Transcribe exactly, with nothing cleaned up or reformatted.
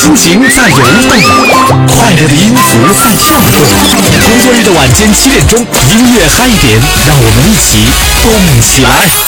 心情在游动，快乐的音符在跳动。工作日的晚间七点钟，音乐嗨一点，让我们一起动起来。